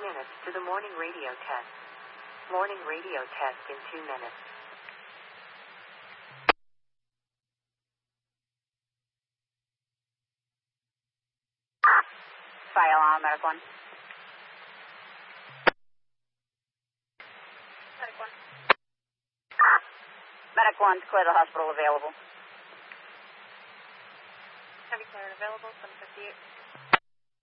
minutes to the morning radio test. Morning radio test in 2 minutes. Fire alarm, Medic 1. Medic 1. Medic 1, clear the hospital available. Heavy clear available, 758.